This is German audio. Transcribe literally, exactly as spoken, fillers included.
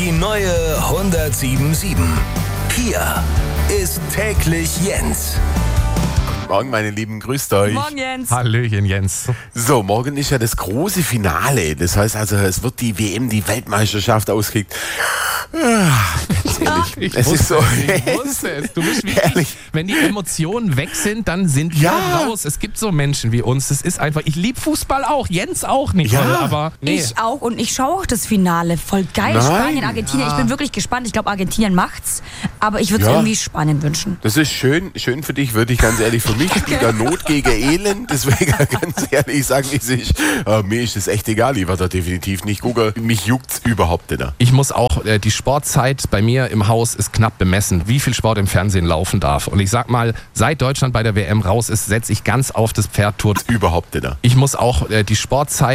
Die neue hundertsieben sieben. Hier ist täglich Jens. Morgen, meine Lieben, grüßt euch. Morgen, Jens. Hallöchen, Jens. So, morgen ist ja das große Finale. Das heißt also, es wird die W M, die Weltmeisterschaft ausgekickt. Ganz ehrlich, Ich es wusste ist so. es, ich wusste es. Du bist wie Ehrlich. ich. Wenn die Emotionen weg sind, dann sind wir Ja. raus. Es gibt so Menschen wie uns. Das ist einfach, ich liebe Fußball auch. Jens auch nicht. Ja. Aber nee. Ich auch und ich schaue auch das Finale. Voll geil. Nein. Spanien, Argentinien. Ich bin wirklich gespannt. Ich glaube, Argentinien macht's. Aber ich würde es Ja. irgendwie Spanien wünschen. Das ist schön, schön für dich, würde ich ganz ehrlich. Für mich spielt da Not gegen Elend. Deswegen ganz ehrlich sagen, wie es ist. Äh, mir ist es echt egal. Ich werde da definitiv nicht gucken. Mich juckt's überhaupt nicht. Ich muss auch, äh, die Sportzeit bei mir im Haus ist knapp bemessen, wie viel Sport im Fernsehen laufen darf. Und ich sag mal, seit Deutschland bei der W M raus ist, setze ich ganz auf das Pferd Tour. Überhaupt nicht. Ich muss auch äh, die Sportzeit